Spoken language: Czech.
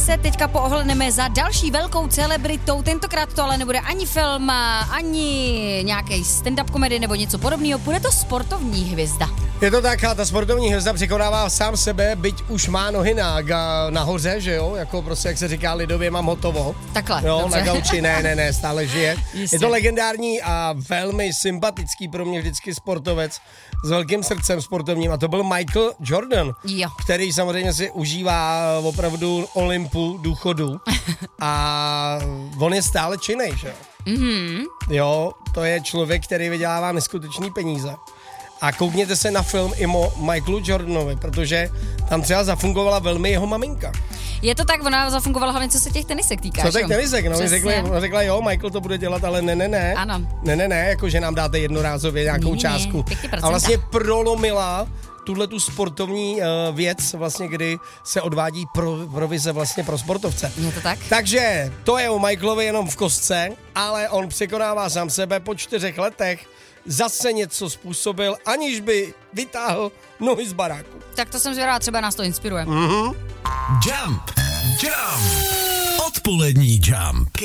se teďka poohledneme za další velkou celebritou. Tentokrát to ale nebude ani film, ani nějaký stand-up komedy nebo něco podobného. Bude to sportovní hvězda. Je to tak, a ta sportovní hvězda překonává sám sebe, byť už má nohy nahoře, že jo? Jako prostě, jak se říká lidově, mám hotovo. Takhle, jo, dobře. na gauči, ne, stále žije. Jistě. Je to legendární a velmi sympatický pro mě vždycky sportovec s velkým srdcem sportovním a to byl Michael Jordan, Jo. který samozřejmě si užívá opravdu Olympu, důchodu a on je stále činnej, že jo? Mhm. Jo, to je člověk, který vydělává neskutečný peníze. A koukněte se na film i o Michaelu Jordanovi, protože tam třeba zafungovala velmi jeho maminka. Je to tak, ona zafungovala hlavně, co se těch tenisek týká. Co těch tenisek? No, Přesně. řekla, jo, Michael to bude dělat, ale ne. Ano. Ne, jako že nám dáte jednorázově nějakou částku. A vlastně prolomila tu sportovní věc, vlastně, kdy se odvádí provize vlastně pro sportovce. Je to tak? Takže to je o Michaelovi jenom v kostce, ale on překonává sám sebe po 4 letech, zase něco způsobil, aniž by vytáhl nohy z baráku. Tak to jsem zvědavá, třeba nás to inspiruje. Mhm. Jump. Odpolední Jump.